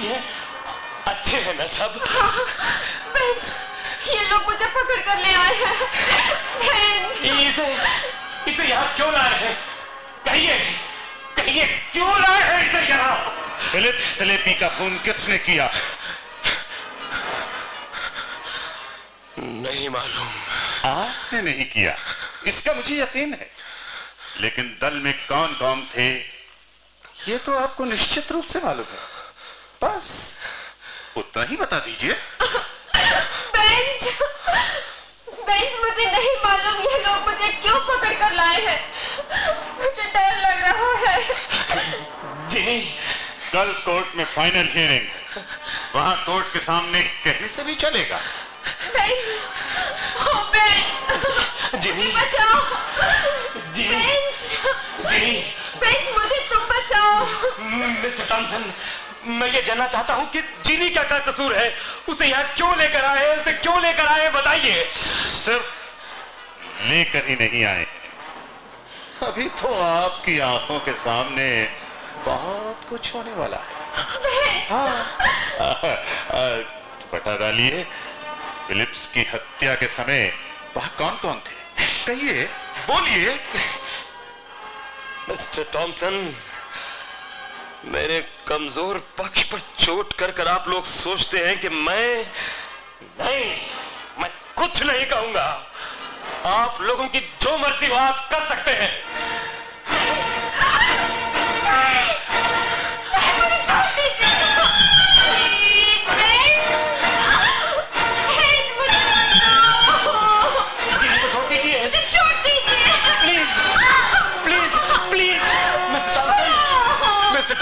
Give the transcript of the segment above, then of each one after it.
हैं? अच्छे हैं ना सब? बेंच, ये लोग मुझे पकड़ कर ले आए हैं। बेंच, इसे यहाँ क्यों लाए हैं? कहिए क्यों लाए हैं इसे यहाँ? फिलिप स्लेपी का खून किसने किया? नहीं मालूम। आपने नहीं किया, इसका मुझे यकीन है, लेकिन दल में कौन कौन थे ये तो आपको निश्चित रूप से मालूम है। बस उतना ही बता दीजिए। बेंच, मुझे नहीं मालूम ये लोग मुझे क्यों पकड़ कर लाए हैं। मुझे डर लग रहा है। जी, कल कोर्ट में फाइनल हियरिंग, वहां कोर्ट के सामने कहने से भी चलेगा। बेंच, मुझे बचाओ। जी, बेंच, मुझे तुम बचाओ। मिस्टर टॉमसन, मैं ये जानना चाहता हूँ कि जीनी का क्या कसूर है? उसे यहाँ क्यों लेकर आए? उसे क्यों लेकर आए बताइए। सिर्फ लेकर ही नहीं आए, अभी तो आपकी आंखों के सामने बहुत कुछ होने वाला है। पता डालिए, फिलिप्स की हत्या के समय वहां कौन कौन थे? कहिए, बोलिए। मिस्टर टॉमसन, मेरे कमजोर पक्ष पर चोट कर आप लोग सोचते हैं कि मैं कुछ नहीं कहूंगा। आप लोगों की जो मर्जी हो आप कर सकते हैं। मिस्टर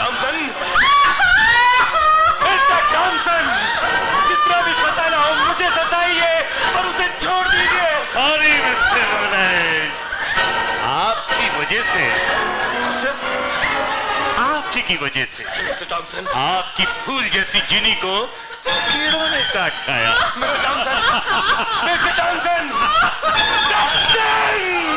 टॉमसन, जितना भी सताना हो मुझे सताइए और उसे छोड़ दीजिए। सॉरी मिस्टर रोलैंड, आपकी वजह से, सिर्फ आप ही की वजह से मिस्टर टॉमसन, आपकी फूल जैसी जिनी को कीड़ों ने काट खाया। Mister Thomson,